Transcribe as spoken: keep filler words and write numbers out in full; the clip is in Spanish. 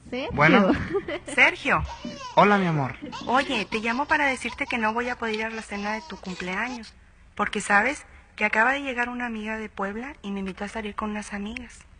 Sergio. Bueno. Sergio, Hola, mi amor. oye, te llamo para decirte que no voy a poder ir a la cena de tu cumpleaños, porque sabes que acaba de llegar una amiga de Puebla y me invitó a salir con unas amigas.